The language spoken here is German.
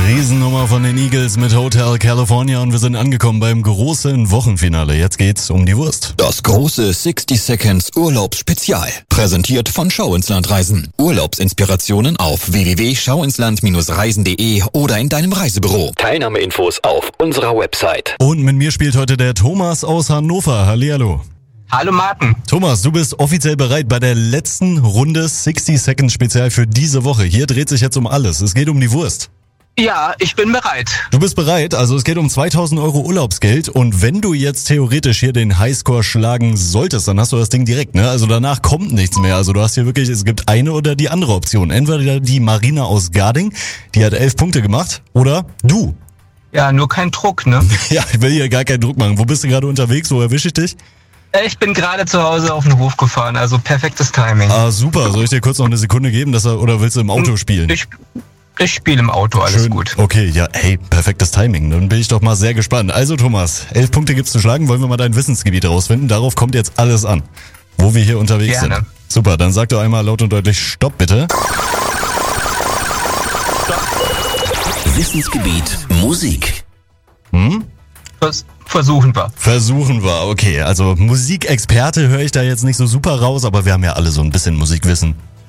Riesennummer von den Eagles mit Hotel California und wir sind angekommen beim großen Wochenfinale. Jetzt geht's um die Wurst. Das große 60 Seconds Urlaubsspezial. Präsentiert von Schau ins Land Reisen. Urlaubsinspirationen auf www.schauinsland-reisen.de oder in deinem Reisebüro. Teilnahmeinfos auf unserer Website. Und mit mir spielt heute der Thomas aus Hannover. Hallihallo. Hallo Martin. Thomas, du bist offiziell bereit bei der letzten Runde 60 Seconds Spezial für diese Woche. Hier dreht sich jetzt um alles. Es geht um die Wurst. Ja, ich bin bereit. Du bist bereit, also es geht um 2000 Euro Urlaubsgeld und wenn du jetzt theoretisch hier den Highscore schlagen solltest, dann hast du das Ding direkt, ne? Also danach kommt nichts mehr. Also du hast hier wirklich, es gibt eine oder die andere Option. Entweder die Marina aus Garding, die hat 11 Punkte gemacht, oder du. Ja, nur kein Druck, ne? Ja, ich will hier gar keinen Druck machen. Wo bist du gerade unterwegs? Wo erwische ich dich? Ich bin gerade zu Hause auf den Hof gefahren, also perfektes Timing. Ah, super. Soll ich dir kurz noch eine Sekunde geben, oder willst du im Auto spielen? Ich spiele im Auto, alles Schön. gut. Okay, ja, hey, perfektes Timing. Dann bin ich doch mal sehr gespannt. Also Thomas, 11 Punkte gibt's zu schlagen. Wollen wir mal dein Wissensgebiet rausfinden? Darauf kommt jetzt alles an, wo wir hier unterwegs Gerne. sind. Super, dann sag doch einmal laut und deutlich Stopp, bitte. Wissensgebiet Musik. Versuchen wir. Versuchen wir, okay. Also Musikexperte höre ich da jetzt nicht so super raus, aber wir haben ja alle so ein bisschen Musikwissen.